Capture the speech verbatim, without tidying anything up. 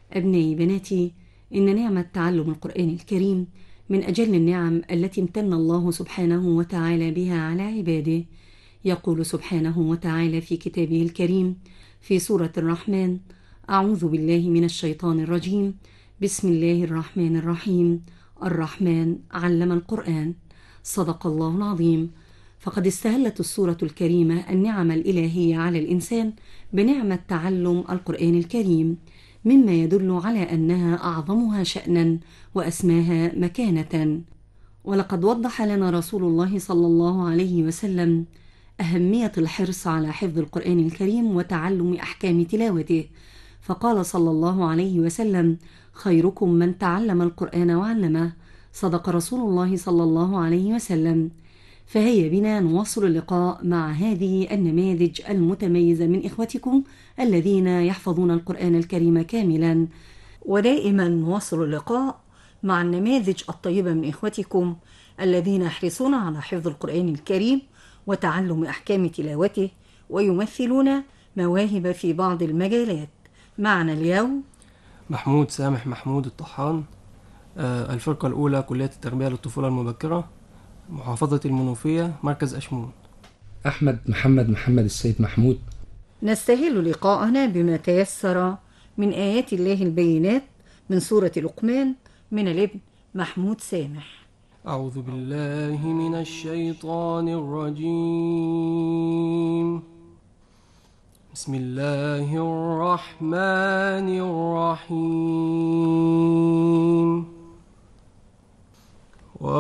أبنائي بناتي، إن نعمة تعلم القرآن الكريم من أجل النعم التي امتن الله سبحانه وتعالى بها على عباده. يقول سبحانه وتعالى في كتابه الكريم في سورة الرحمن: أعوذ بالله من الشيطان الرجيم، بسم الله الرحمن الرحيم. الرحمن علم القرآن. صدق الله العظيم. فقد استهلت السورة الكريمة النعم الإلهية على الإنسان بنعمة تعلم القرآن الكريم، مما يدل على أنها أعظمها شأنا وأسماها مكانة. ولقد وضح لنا رسول الله صلى الله عليه وسلم أهمية الحرص على حفظ القرآن الكريم وتعلم أحكام تلاوته، فقال صلى الله عليه وسلم: خيركم من تعلم القرآن وعلمه. صدق رسول الله صلى الله عليه وسلم. فهيا بنا نواصل اللقاء مع هذه النماذج المتميزة من إخوتكم الذين يحفظون القرآن الكريم كاملا، ودائما نواصل اللقاء مع النماذج الطيبة من إخوتكم الذين يحرصون على حفظ القرآن الكريم وتعلم أحكام تلاوته، ويمثلون مواهب في بعض المجالات. معنا اليوم محمود سامح محمود الطحان، آه، الفرقة الأولى كلية التربية للطفولة المبكرة، محافظة المنوفية، مركز أشمون. أحمد محمد محمد السيد محمود. نستهل لقاءنا بما تيسر من آيات الله البينات من سورة لقمان من الابن محمود سامح. أعوذ بالله من الشيطان الرجيم. بسم الله الرحمن الرحيم.